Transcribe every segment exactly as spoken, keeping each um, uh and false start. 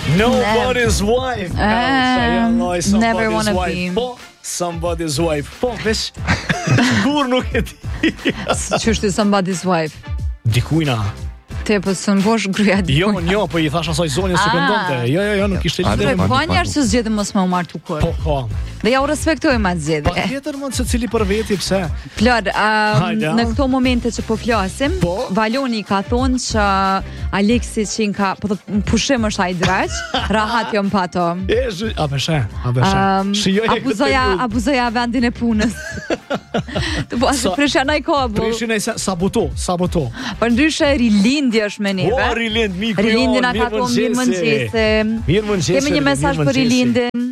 Nobody's wife. Uh, never wanna be. Po, somebody's wife. Po, veç kur nuk e di. Ç'është somebody's wife? Dikujna. Te po son bosh gruaja di. Jo, jo, po i thash asaj zonjës se këndonte. Jo, jo, jo, nuk ishte lidhje. Po njerë që zgjedhëm mos më u martu kur. Po, po. Dhe ja u respektojmë atë zgjedhje. Patjetër mund se cili për veti pse. Plot, um, në këto momente që po flasim, po? Valoni ka thonë që Aleksi që ka, po thot pushim është ai draq, rahat jom pato. E, a beshe, a beshe. Um, abuzoja, abuzoja vendin e punës. Të po asë prishanaj ka, bo. Prishanaj saboto, saboto. Për ndryshe rilindje është me neve. O, rilind, miku jo, rilindin a ka thonë mirë mëngjese. Mirë mëngjese. Kemi një mesazh për rilindin.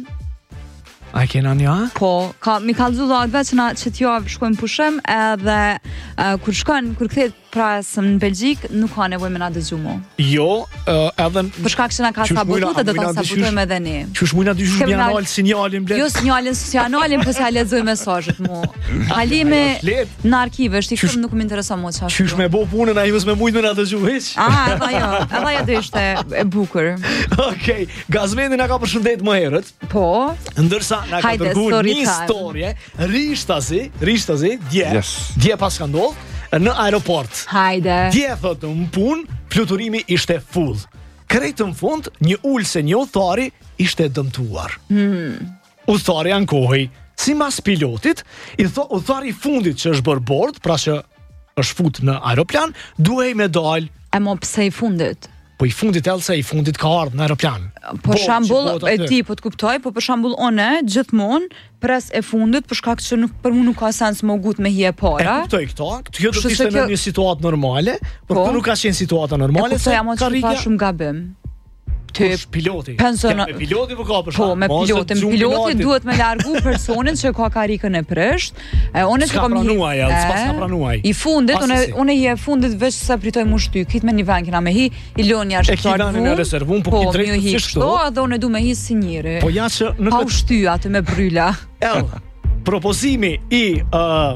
A kena një, a? Po, ka, mi ka lëzu dhagve që na që t'javë shkojmë pushim edhe uh, kur shkon, kur kthehet prasë në Belgjik, nuk ka nevojë me na dëgju mu. Jo, uh, edhe... Për shkak që na ka sabotu dhe do ta sabotojmë edhe ne. Qysh mujna dyshush mi anal sinjalin blet? Jo sinjalin, sinjalin, përse a lexoj mesazhet mu. Halime në arkive, është i shumë nuk më intereson mu çfarë. Qysh me bo punën, ai mos me mujt me na dëgju hiç. Ah, edhe jo, edhe ajo do ishte e bukur. Okej, Gazmendi na ka përshëndet më herët. Po. Ndërsa na ka dërguar një historie, rishtazi, rishtazi, dje, dje pas ka ndodhur në aeroport. Hajde. Dje thotë në punë, fluturimi ishte full. Krejt në fund, një ulse një udhëtari ishte dëmtuar. Hmm. Udhëtari ankohej. Si mas pilotit, i tho udhëtari i fundit që është bërë bord, pra që është fut në aeroplan, duhej me dal. E mo pse i fundit? Po i fundit else, i fundit ka ardhë në aeroplan. Po shambull, e ti po të kuptoj, po për shambull one, gjithmonë, pres e fundit, për shkak që nuk, për mu nuk ka sens më gut me hije para. E kuptoj këto, të kjo do të ishte në një situatë normale, por këtu nuk ka qenë situata normale. E kuptoj, ama që ka shumë gabim. Kush piloti? Pensona... Ja, me piloti po ka për shkak. Po, me pilotin. Piloti duhet me largu personin që ka karikën e prisht. E one që kam pranuaj, e s'pas ka pranuaj. I fundit, une une hi e fundit veç sa pritoj mu shty, kit me një vend kena me hi, i lën jashtë këto. E kivani në rezervun, po ki drejt si shto. Po, edhe une du me hi si njëri. Po ja që në pa u shty aty me bryla. El, propozimi i uh,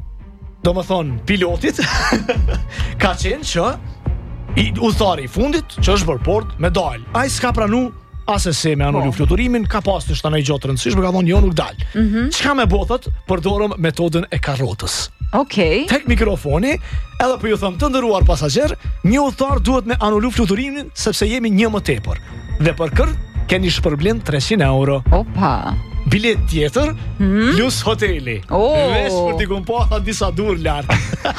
do më thonë pilotit ka qenë që i udhëtari i fundit që është bërë bord me dal. Ai s'ka pranu as se me anullu fluturimin, ka pas të shtanaj gjotë rëndësishme, ka thonë jo nuk dal. Mm -hmm. Çka me botët, përdorëm metodën e karrotës. Okej. Okay. Tek mikrofoni, edhe po ju them të nderuar pasager, një udhëtar duhet me anullu fluturimin sepse jemi një më tepër. Dhe për kër keni shpërblim treqind euro. Opa. Bilet tjetër, hmm? plus hoteli. Oh. Vesh për t'i kumpa disa dur lartë.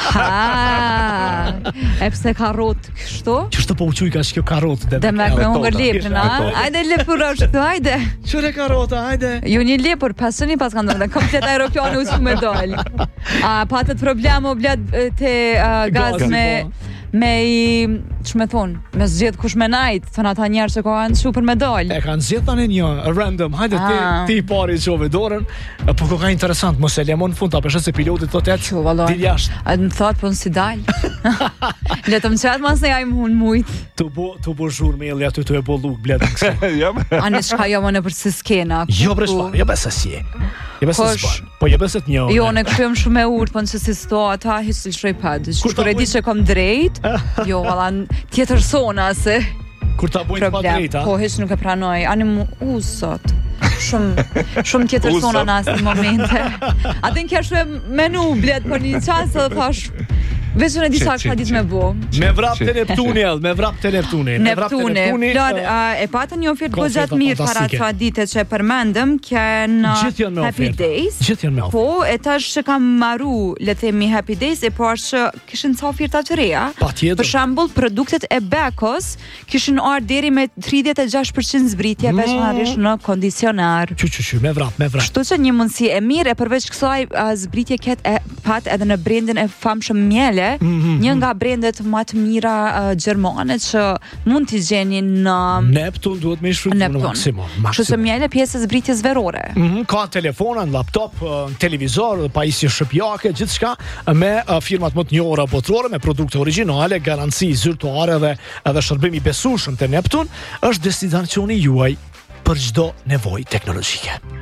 Ha, e pse karot kështu? Qështë të po uquj ka shkjo karot? Dhe me me hongër lepër, na? Ajde lepër është, ajde. Qëre karota, ajde. Jo një lepër, pasëni pas ka ndonë, komplet aeroplane u su me dal. A, patët problemo bled të uh, gaz me... me i, që me thonë, me zgjedh kush me najt, thonë ata njerë që ka në super me dal. E kanë zgjedh tani një random, hajde ti, ti i pari i qove dorën, po ko ka interesant, mos e lemon fund, ta përshet se pilotit të tëtë, dil jashtë. A në thotë, po në si dal. Letëm qatë mas ne jajmë unë mujtë. Tu bo, tu bo zhur me ili aty tu e bo luk, bledë në këse. A në shka jo më në për si skena. Jo bre shpa, jo besë si e. Jo besë si shpa, po jo besë të një. Jo, në kështu shumë me urtë, po në që si sto, ata hisil shroj padë. Kur e di që kom drejt, jo, vala, tjetër sona se... Kur ta bojnë pa drejta? Po, hiç nuk e pranoj. Ani mu usot. Shumë, shumë tjetër sona në asë momente. Atë në kja shumë menu blet për një qasë dhe thash... Veçën e disa ka ditë me bo. Me vrap të Neptuni, me vrap të Neptuni. Neptuni. Flor, e patë një ofert po gjatë mirë para të dite që e përmendëm, kënë Happy Days. Gjithë janë me ofert. Po, e tash që kam maru, le themi Happy Days, e po është që kishin ca oferta të reja. Pa tjetër. Për shembull, produktet e Bekos kishin ardhur deri me tridhjetë e gjashtë përqind zbritje veçanërisht në kondicionar. Çu çu çu, me vrap, me vrap. Kështu që një mundësi e mirë, e përveç kësaj zbritje ket e pat edhe në brendin e famshëm Miele. Mm -hmm. Një nga brendet më të mira uh, gjermane që mund t'i gjeni në Neptun duhet me shfrytzuar në maksimum. Kështu që Miele pjesë e zbritjes verore. Mm -hmm. Ka telefona, në laptop, në televizor, pajisje shëpjake, gjithçka me uh, firmat më të njohura botërore, me produkte origjinale, garanci zyrtare dhe edhe shërbim i besueshëm te Neptun, është destinacioni juaj për çdo nevojë teknologjike.